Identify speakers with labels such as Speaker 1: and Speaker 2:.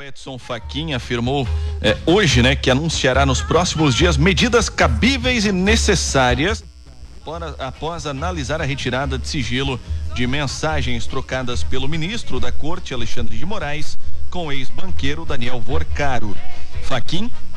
Speaker 1: Edson Fachin afirmou hoje, que anunciará nos próximos dias medidas cabíveis e necessárias após analisar a retirada de sigilo de mensagens trocadas pelo ministro da Corte, Alexandre de Moraes, com o ex-banqueiro Daniel Vorcaro. Fachin